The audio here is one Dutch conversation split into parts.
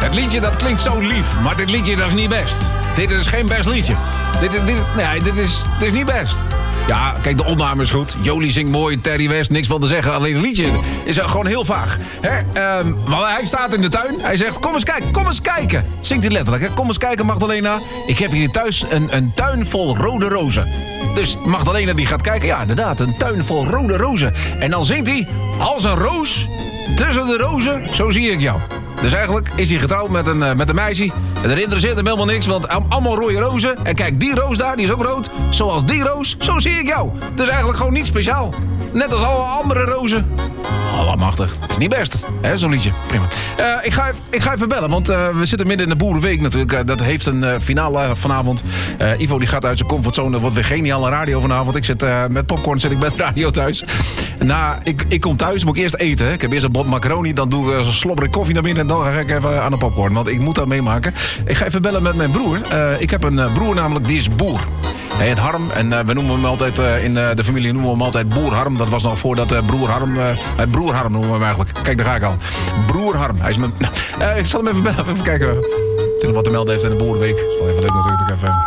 Het liedje dat klinkt zo lief, maar dit liedje dat is niet best. Dit is geen best liedje. Dit is niet best. Ja, kijk, de opname is goed. Jolie zingt mooi, Terry West, niks van te zeggen. Alleen het liedje is gewoon heel vaag. Want hij staat in de tuin. Hij zegt, kom eens kijken. Zingt hij letterlijk, hè? Kom eens kijken, Magdalena. Ik heb hier thuis een tuin vol rode rozen. Dus Magdalena die gaat kijken. Ja, inderdaad, een tuin vol rode rozen. En dan zingt hij, als een roos tussen de rozen, zo zie ik jou. Dus eigenlijk is hij getrouwd met een meisje. En er interesseert hem helemaal niks, want allemaal rode rozen. En kijk, die roos daar, die is ook rood. Zoals die roos, zo zie ik jou. Dus eigenlijk gewoon niet speciaal. Net als alle andere rozen. Allemachtig. Is niet best, hè, zo'n liedje. Prima. Ik ga even bellen, want we zitten midden in de Boerenweek natuurlijk. Dat heeft een finale vanavond. Ivo die gaat uit zijn comfortzone. Dat wordt weer geniale radio vanavond. Ik zit met popcorn, zit ik met radio thuis. Ik kom thuis, moet ik eerst eten. Hè. Ik heb eerst een bot macaroni, dan doe ik een slobberig koffie naar binnen... en dan ga ik even aan de popcorn, want ik moet dat meemaken. Ik ga even bellen met mijn broer. Ik heb een broer namelijk, die is boer. Hij heet Harm en we noemen hem altijd, in de familie noemen we hem altijd Boer Harm. Dat was nog voordat Broer Harm... Broer Harm noemen we hem eigenlijk. Kijk, daar ga ik al. Broer Harm. Hij is mijn... ik zal hem even bellen, even kijken wat te melden heeft in de Boerenweek. Dat is wel even leuk natuurlijk. Even.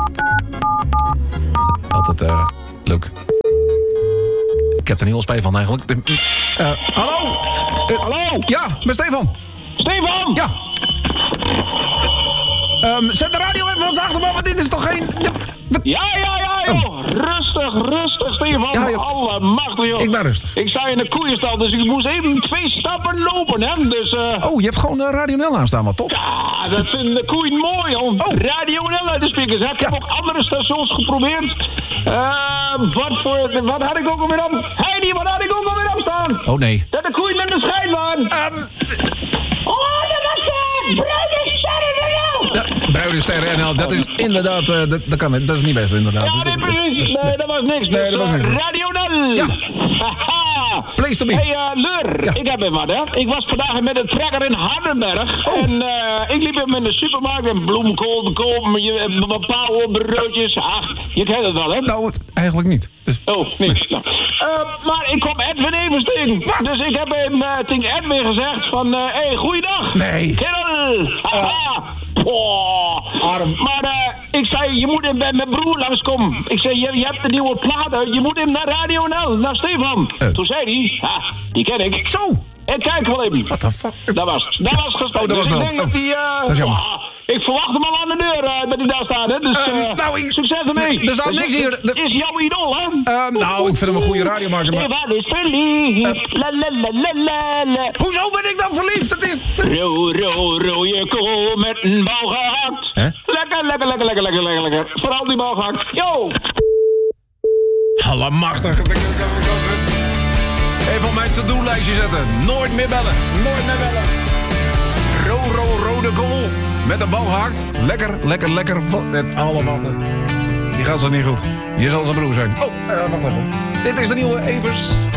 Altijd leuk. Ik heb er niet wel spijt van eigenlijk. Hallo? Hallo? Ja, met Stefan. Stefan? Ja. Zet de radio even wat achter, want dit is toch geen... Ja, joh. Rustig, Stefan. Ja, joh. Alle macht, joh. Ik ben rustig. Ik sta in de koeienstal, dus ik moest even 2 stappen lopen, hè. Dus, Oh, je hebt gewoon Radio Nel aanstaan, wat tof. Ja, dat vinden de koeien mooi, joh. Oh. Radio Nel uit de speakers, hè. Ik heb ook andere stations geprobeerd. Wat had ik ook alweer op? Heidi, wat had ik ook alweer op staan? Oh, nee. Dat de koeien met de schijn waren. Oh, dat was Bruidensterren NL, dat is inderdaad... dat is niet best, inderdaad. Ja, nee, precies. Nee, dat was niks. Nee, dat was niks. Radio Nel. Ja. Haha. Place to be. Hey, Leur, Ja. ik heb even wat, hè. Ik was vandaag met de trekker in Hardenberg. Oh. En ik liep even in de supermarkt en bloemkool te kopen. Pauwenbroodjes. Ach, je kent het wel, hè. Nou, eigenlijk niet. Dus... Oh, niks. Nou. Maar ik kom Edwin Evers tegen. Wat? Dus ik heb hem tegen Edwin gezegd van... hey, goeiedag. Nee. Kerel. Haha. Arm. Maar ik zei, je moet hem bij mijn broer langskomen. Ik zei, je hebt de nieuwe platen. Je moet hem naar Radio NL, naar Stefan. Toen zei hij, die ken ik. Zo! En kijk wel even. What the fuck? Dat was gesprek. Oh, dat was dus wel. ik denk dat hij... dat is jammer. Ik verwacht hem al aan de deur dat hij daar staat, hè. Dus succes ermee. Er staat niks hier. Is jouw idool, hè? Nou, ik vind hem een goede radiomaker, maar... Stefan is verliefd. La la la la la la. Hoezo ben ik dan verliefd? Dat is... Rode kool met een bal gehakt. Hè? Lekker. Vooral die bal gehakt. Yo! Allemachtig. Even op mijn to-do-lijstje zetten. Nooit meer bellen. Rode kool. Met een bal gehakt. Lekker. Het allemaal. Die gaat zo niet goed. Je zal zijn broer zijn. Oh, wacht even. Dit is de nieuwe Evers.